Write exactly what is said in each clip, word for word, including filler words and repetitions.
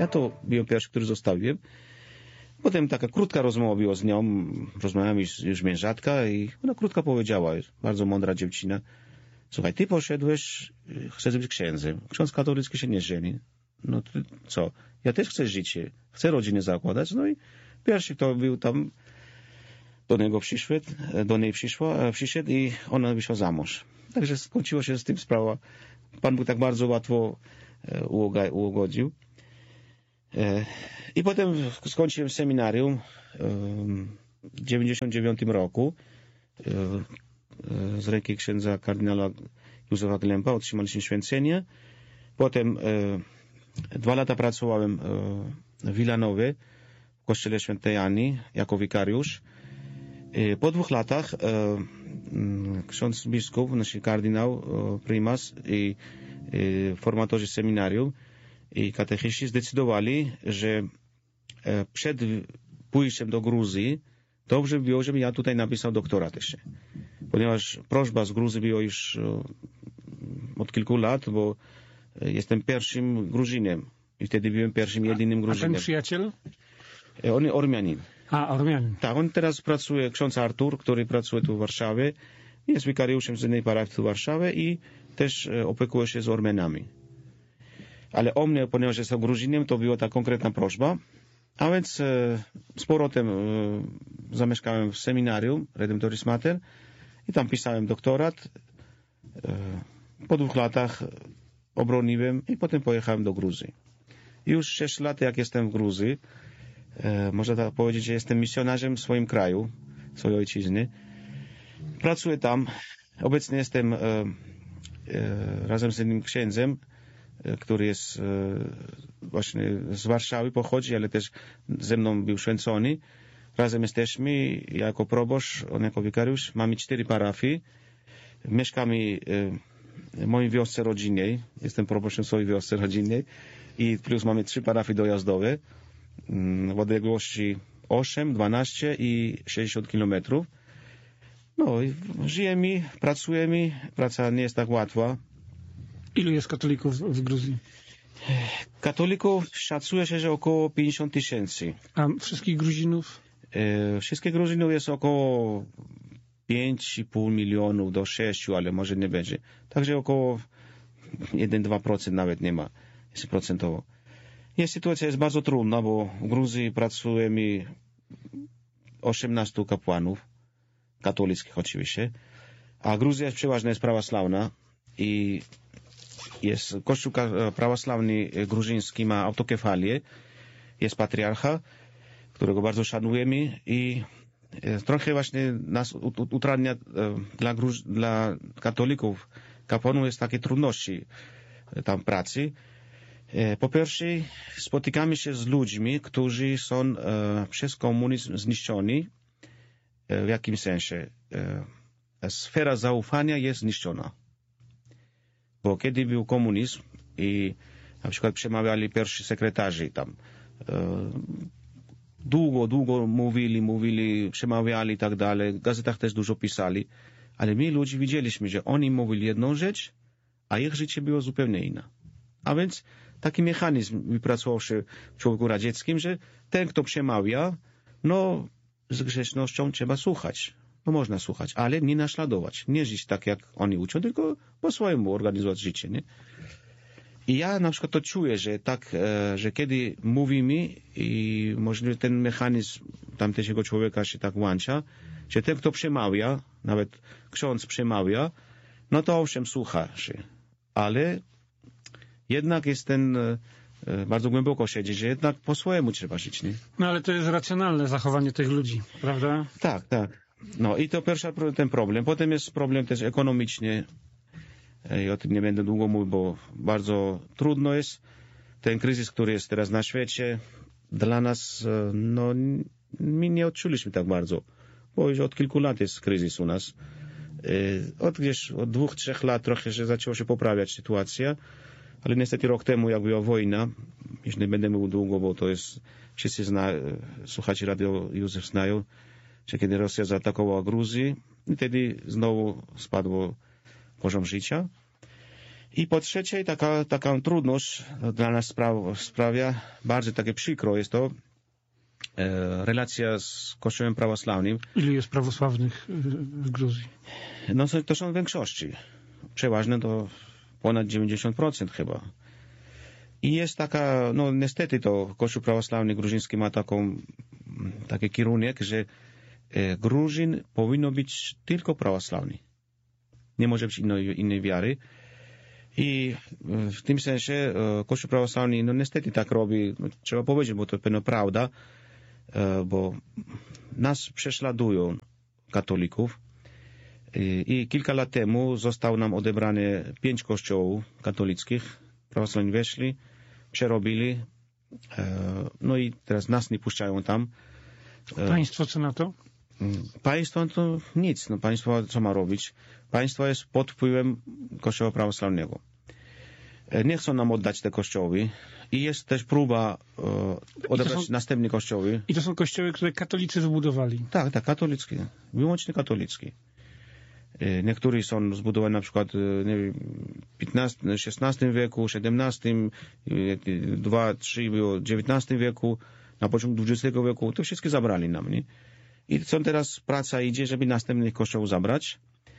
Ja to byłem pierwszy, który zostawiłem. Potem taka krótka rozmowa była z nią, rozmawiałem już, już mężatka i ona krótko powiedziała, bardzo mądra dziewczyna, słuchaj, ty poszedłeś, chcesz być księdzem, ksiądz katolicki się nie żeni, no ty co, ja też chcę życie, chcę rodzinę zakładać, no i pierwszy, kto był tam, do niego przyszedł, do niej przyszła, przyszedł i ona wyszła za mąż. Także skończyło się z tym sprawa. Pan Bóg tak bardzo łatwo ugodził. I potem skończyłem seminarium w dziewięćdziesiątym dziewiątym roku. Z ręki księdza kardynała Józefa Glempa otrzymaliśmy święcenie. Potem dwa lata pracowałem w Wilanowie, w kościele świętej Ani, jako wikariusz. Po dwóch latach ksiądz biskup, nasz kardynał, prymas i formatorzy seminarium i katechiści zdecydowali, że przed pójściem do Gruzji dobrze by było, żeby ja tutaj napisał doktorat jeszcze. Ponieważ prośba z Gruzji była już od kilku lat, bo jestem pierwszym Gruzinem i wtedy byłem pierwszym, jedynym Gruzinem. A ten przyjaciel? On jest Ormianin. A, Ormianin. Tak, on teraz pracuje, ksiądz Artur, który pracuje tu w Warszawie, jest wikariuszem z innej parafii tu w Warszawie i też opiekuje się z Ormianami. Ale o mnie, ponieważ jestem Gruzinem, to była ta konkretna prośba. A więc e, z powrotem e, zamieszkałem w seminarium Redemptoris Mater i tam pisałem doktorat. E, po dwóch latach obroniłem i potem pojechałem do Gruzji. I już sześć lat, jak jestem w Gruzji, e, można tak powiedzieć, że jestem misjonarzem w swoim kraju, swojej ojczyzny. Pracuję tam. Obecnie jestem e, e, razem z jednym księdzem, który jest właśnie z Warszawy, pochodzi, ale też ze mną był święcony. Razem jesteśmy, ja jako proboszcz, on jako wikariusz. Mamy cztery parafie. Mieszkamy w mojej wiosce rodzinnej. Jestem proboszczem w swojej wiosce rodzinnej. I plus mamy trzy parafie dojazdowe w odległości osiem, dwanaście i sześćdziesiąt kilometrów. No i żyjemy, pracujemy. Praca nie jest tak łatwa. Ilu jest katolików w Gruzji? Katolików szacuje się, że około pięćdziesiąt tysięcy. A wszystkich Gruzinów? E, wszystkich Gruzinów jest około pięć i pół milionów do sześciu, ale może nie będzie. Także około jeden do dwóch procent nawet nie ma, jeśli procentowo. I sytuacja jest bardzo trudna, bo w Gruzji pracujemy osiemnastu kapłanów, katolickich oczywiście, a Gruzja jest przeważnie jest prawosławna i jest Kościół prawosławny gruziński, ma autokefalię, jest patriarcha, którego bardzo szanujemy i trochę właśnie nas utrudnia dla, dla katolików, kapłanów jest takie trudności tam pracy. Po pierwsze, spotykamy się z ludźmi, którzy są przez komunizm zniszczeni. W jakim sensie? Sfera zaufania jest zniszczona. Bo kiedy był komunizm i na przykład przemawiali pierwsi sekretarze tam, e, długo, długo mówili, mówili, przemawiali i tak dalej, w gazetach też dużo pisali, ale my ludzie widzieliśmy, że oni mówili jedną rzecz, a ich życie było zupełnie inne. A więc taki mechanizm wypracował się w człowieku radzieckim, że ten, kto przemawia, no z grzecznością trzeba słuchać. No można słuchać, ale nie naśladować. Nie żyć tak, jak oni uczą, tylko po swojemu organizować życie, nie? I ja na przykład to czuję, że tak, e, że kiedy mówimy i możliwe ten mechanizm tamtejszego człowieka się tak włącza, że ten, kto przemawia, nawet ksiądz przemawia, no to owszem, słucha się. Ale jednak jest ten, e, bardzo głęboko siedzi, że jednak po swojemu trzeba żyć, nie? No ale to jest racjonalne zachowanie tych ludzi, prawda? Tak, tak. No i to pierwszy ten problem. Potem jest problem też ekonomiczny. I o tym nie będę długo mówił, bo bardzo trudno jest. Ten kryzys, który jest teraz na świecie, dla nas, no, my nie odczuliśmy tak bardzo, bo już od kilku lat jest kryzys u nas. Od gdzieś, od dwóch, trzech lat trochę się zaczęła się poprawiać sytuacja, ale niestety rok temu, jak była wojna, już nie będę mówił długo, bo to jest, wszyscy zna, słuchacze Radio Józef znają, że kiedy Rosja zaatakowała Gruzję, i wtedy znowu spadło poziom życia. I po trzecie, taka, taka trudność dla nas spra- sprawia, bardzo takie przykro jest to, e, relacja z Kościołem prawosławnym. Ilu jest prawosławnych w Gruzji? No to, to są w większości. Przeważnie to ponad dziewięćdziesiąt procent chyba. I jest taka, no niestety to Kościół prawosławny gruziński ma taką, taki kierunek, że e, Gruzin powinno być tylko prawosławny. Nie może być innej, innej wiary. I w tym sensie e, Kościół prawosławny, no niestety tak robi, no, trzeba powiedzieć, bo to pewna prawda, e, bo nas prześladują katolików. I, I kilka lat temu zostało nam odebrane pięć kościołów katolickich. Prawosławni weszli, przerobili, e, no i teraz nas nie puszczają tam. E, Państwo co na to? Państwo to nic, no państwo co ma robić? Państwo jest pod wpływem Kościoła prawosławnego. E, nie chcą nam oddać te kościoły i jest też próba e, odebrać są... następne kościoły. I to są kościoły, które katolicy wybudowali. Tak, tak, katolickie, wyłącznie katolickie. Niektóre są zbudowane na przykład nie wiem, piętnastym, szesnastym wieku, siedemnastym, dwa, trzy było w dziewiętnastym wieku, na początku dwudziestego wieku. To wszystkie zabrali nam, nie? I co teraz praca idzie, żeby następnych kościołów zabrać.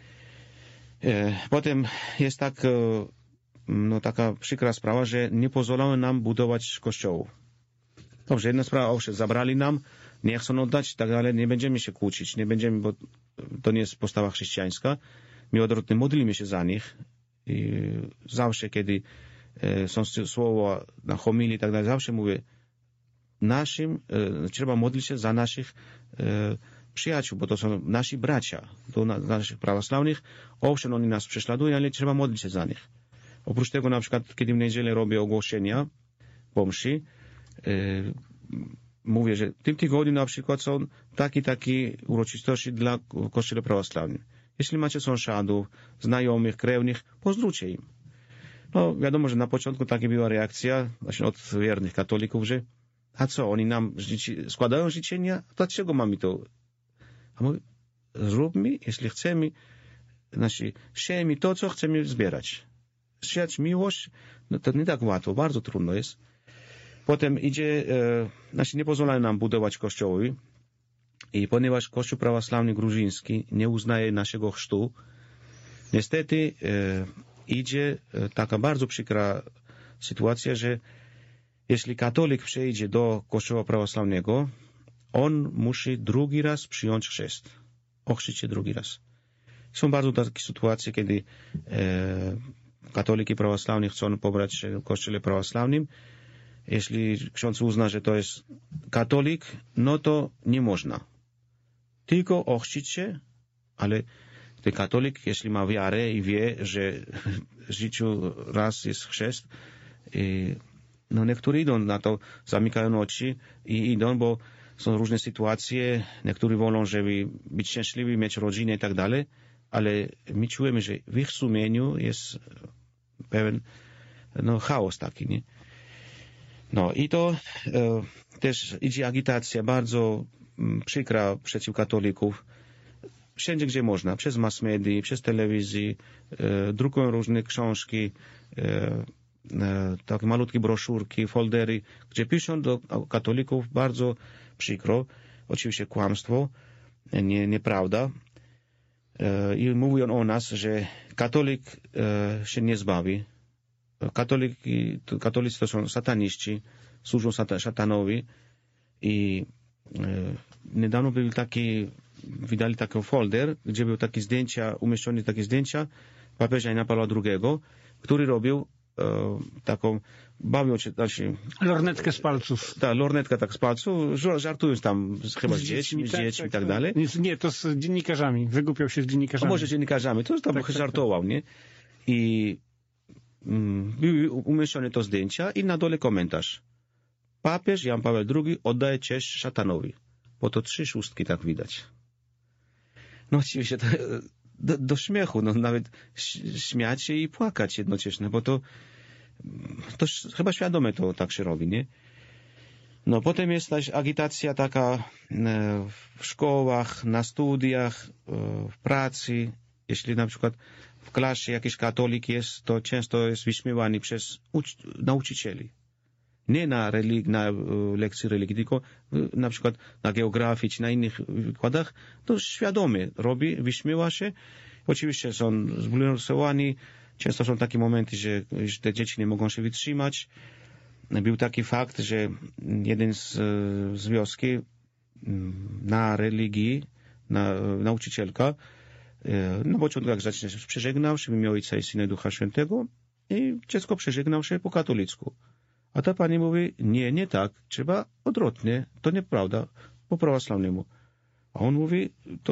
Potem jest tak, no, taka przykra sprawa, że nie pozwalają nam budować kościołów. Dobrze, jedna sprawa, owszem, zabrali nam, nie chcą oddać i tak dalej, nie będziemy się kłócić, nie będziemy, bo to nie jest postawa chrześcijańska. My odwrotnie modlimy się za nich i zawsze, kiedy e, są słowa na homilii i tak dalej, zawsze mówię, naszym, e, trzeba modlić się za naszych e, przyjaciół, bo to są nasi bracia, do na, naszych prawosławnych. Owszem, oni nas prześladują, ale trzeba modlić się za nich. Oprócz tego, na przykład, kiedy w niedzielę robię ogłoszenia po mszy, e, mówię, że w tym tygodniu na przykład są takie, takie uroczystości dla Kościoła prawosławnego. Jeśli macie sąsiadów, znajomych, krewnych, pozdrówcie im. No wiadomo, że na początku taka była reakcja właśnie od wiernych katolików, że a co, oni nam życie, składają życzenia? Dlaczego mamy to? A mówię, zróbmy, jeśli chcemy, znaczy, siejmy to, co chcemy zbierać. Siać miłość, no to nie tak łatwo, bardzo trudno jest. Potem idzie, e, znaczy nie pozwalają nam budować kościoły i ponieważ Kościół prawosławny gruziński nie uznaje naszego chrztu, niestety e, idzie e, taka bardzo przykra sytuacja, że jeśli katolik przejdzie do Kościoła prawosławnego, on musi drugi raz przyjąć chrzest. Ochrzcić się drugi raz. Są bardzo takie sytuacje, kiedy e, katoliki prawosławni chcą pobrać się w Kościele prawosławnym. Jeśli ksiądz uzna, że to jest katolik, no to nie można. Tylko ochrzcić się, ale ten katolik, jeśli ma wiarę i wie, że w życiu raz jest chrzest, no niektórzy idą na to, zamykają oczy i idą, bo są różne sytuacje, niektórzy wolą, żeby być szczęśliwi, mieć rodzinę i tak dalej, ale my czujemy, że w ich sumieniu jest pewien no, chaos taki, nie? No i to e, też idzie agitacja bardzo m, przykra przeciw katolików. Wszędzie, gdzie można, przez mass media, przez telewizję, e, drukują różne książki, e, e, takie malutkie broszurki, foldery, gdzie piszą do katolików bardzo przykro, oczywiście kłamstwo, nie, nieprawda. E, I mówią o nas, że katolik e, się nie zbawi. Katoliki, katolicy to są sataniści, służą szatanowi i e, niedawno był taki, wydali taki folder, gdzie były takie zdjęcia, umieszczone takie zdjęcia papieża Jana Pawła drugiego, który robił e, taką, bawił się, znaczy, lornetkę z palców. Tak, lornetka tak z palców, żartując tam chyba z, z dziećmi, z tak, dziećmi i tak, tak dalej. Nie, to z dziennikarzami, wygłupiał się z dziennikarzami. A może dziennikarzami, to tam tak, żartował, tak, tak. Nie? I były umieszczone to zdjęcia i na dole komentarz. Papież Jan Paweł drugi oddaje cześć szatanowi. Po to trzy szóstki tak widać. No oczywiście to, do, do śmiechu, no nawet śmiać się i płakać jednocześnie, bo to, to chyba świadome to tak się robi, nie? No potem jest też agitacja taka w szkołach, na studiach, w pracy. Jeśli na przykład w klasie jakiś katolik jest, to często jest wyśmiewany przez uc- nauczycieli. Nie na, relig- na uh, lekcji religii, tylko uh, na przykład na geografii czy na innych wykładach, to świadomie robi, wyśmiewa się. Oczywiście są zbulwersowani, często są takie momenty, że, że te dzieci nie mogą się wytrzymać. Był taki fakt, że jeden z, z wioski na religii, na, nauczycielka, na początku jak zacznie się przeżegnał się w imię Ojca i Syna i Ducha Świętego i dziecko przeżegnał się po katolicku. A ta pani mówi, nie, nie tak, trzeba odwrotnie, to nieprawda, po prawosławnemu. A on mówi, to